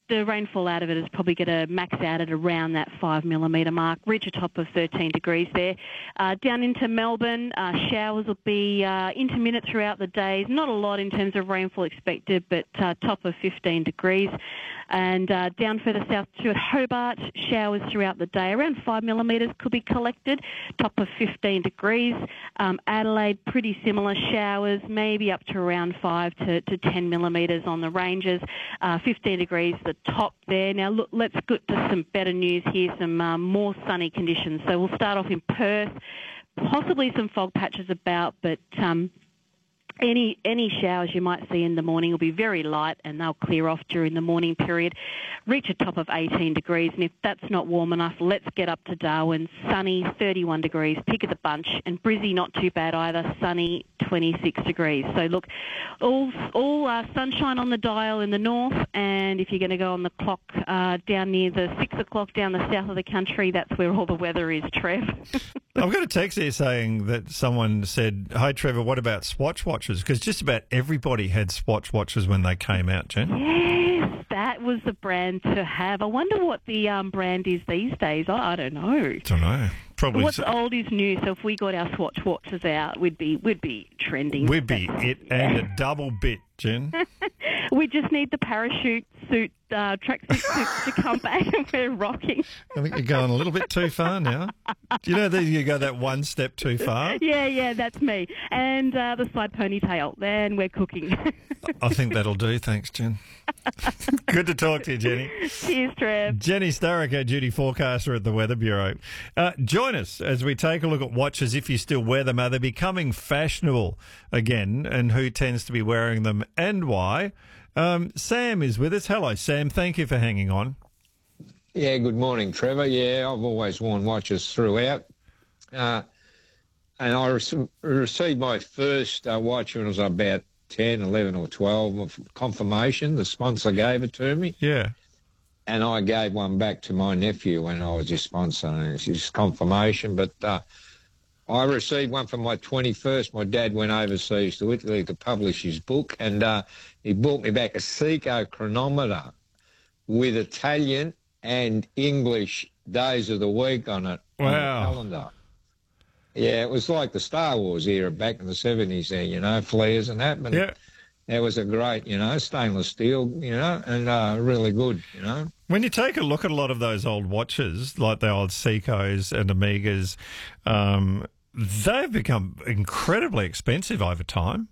the rainfall out of it is probably going to max out at around that 5 millimetre mark, reach a top of 13 degrees there. Down into Melbourne, showers will be intermittent throughout the days. Not a lot in terms of rainfall expected, but top of 15 degrees. And down further south to Hobart, showers throughout the day. Around 5 millimetres could be collected, top of 15 degrees. Adelaide, pretty similar showers, maybe up to around 5 to 10 millimetres on the ranges. 15 degrees, the top there. Now, look, let's get to some better news here, some more sunny conditions. So we'll start off in Perth, possibly some fog patches about, but any showers you might see in the morning will be very light and they'll clear off during the morning period, reach a top of 18 degrees. And if that's not warm enough, let's get up to Darwin, sunny, 31 degrees, pick of the bunch. And Brizzy, not too bad either, sunny, 26 degrees. So look, all sunshine on the dial in the north, and if you're going to go on the clock down near the 6 o'clock down the south of the country, that's where all the weather is, Trev. I've got a text here saying that someone said, "Hi Trevor, what about Swatch watches?" Because just about everybody had Swatch watches when they came out, Jen. Yes, that was the brand to have. I wonder what the brand is these days. I don't know. Don't know. Probably. What's old is new. So if we got our Swatch watches out, we'd be trending. We'd be it and a double bit, Jen. We just need the parachute suit, tracksuit suits to come back and we're rocking. I think you're going a little bit too far now. Do you know that you go that one step too far? Yeah, that's me. And the side ponytail. Then we're cooking. I think that'll do. Thanks, Jen. Good to talk to you, Jenny. Cheers, Trev. Jenny Sturrock, our duty forecaster at the Weather Bureau. Join us as we take a look at watches, if you still wear them. Are they becoming fashionable again, and who tends to be wearing them and why? Sam is with us. Hello, Sam. Thank you for hanging on. Yeah, good morning, Trevor. Yeah, I've always worn watches throughout. And I received my first watch when I was about 10, 11 or 12 of confirmation. The sponsor gave it to me. Yeah. And I gave one back to my nephew when I was his sponsor, and it's his confirmation. But I received one for my 21st. My dad went overseas to Italy to publish his book, and he brought me back a Seiko chronometer with Italian and English days of the week on it. Wow. On the calendar. Yeah, it was like the Star Wars era back in the 70s there, you know, flares and that. But yeah. It was a great, you know, stainless steel, you know, and really good, you know. When you take a look at a lot of those old watches, like the old Seikos and Omegas, they've become incredibly expensive over time.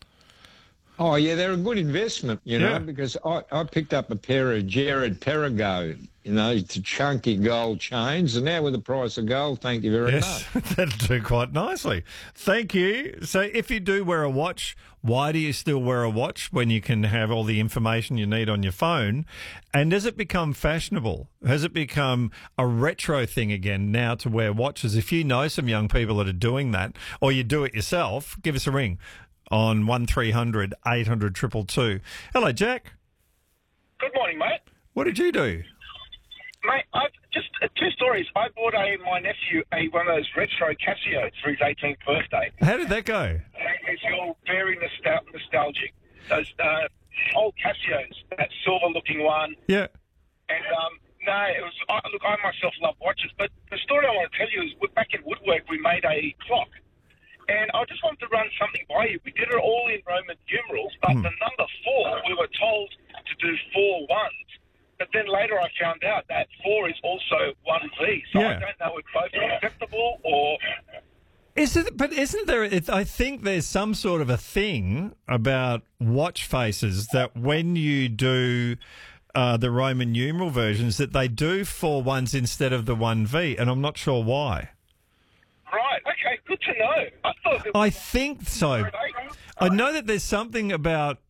Oh, yeah, they're a good investment, you know, because I picked up a pair of Jared Perregaux, you know, the chunky gold chains, and now with the price of gold, thank you very much. That'll do quite nicely. Thank you. So if you do wear a watch, why do you still wear a watch when you can have all the information you need on your phone? And does it become fashionable? Has it become a retro thing again now to wear watches? If you know some young people that are doing that, or you do it yourself, give us a ring on 1300 800 222. Hello, Jack. Good morning, mate. What did you do? Mate, I've just two stories. I bought my nephew one of those retro Casios for his 18th birthday. How did that go? It's all very nostalgic. Those old Casios, that silver-looking one. Yeah. And, no, it was... Look, I myself love watches, but the story I want to tell you is back in Woodwork, we made a clock. And I just wanted to run something by you. We did it all in Roman numerals, but the number 4, we were told to do 4 ones. But then later I found out that 4 is also 1V. So I don't know if both are acceptable or... Isn't there... I think there's some sort of a thing about watch faces that when you do the Roman numeral versions, that they do 4 ones instead of the 1V, and I'm not sure why. Right, okay, good to know. I think so. I know that there's something about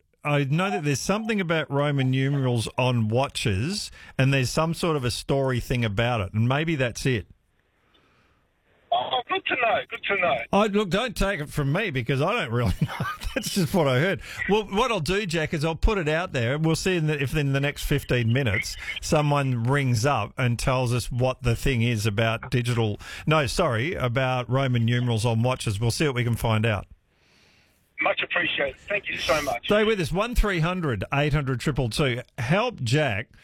Roman numerals on watches, and there's some sort of a story thing about it, and maybe that's it. Oh, good to know. Look, don't take it from me because I don't really know. That's just what I heard. Well, what I'll do, Jack, is I'll put it out there. We'll see if in the next 15 minutes someone rings up and tells us what the thing is about about Roman numerals on watches. We'll see what we can find out. Much appreciated. Thank you so much. Stay with us. 1300 800 222. Help Jack